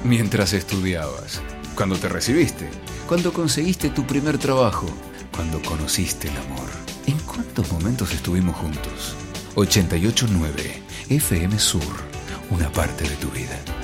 Mientras estudiabas, cuando te recibiste, cuando conseguiste tu primer trabajo, cuando conociste el amor. ¿En cuántos momentos estuvimos juntos? 88.9 FM Sur, una parte de tu vida.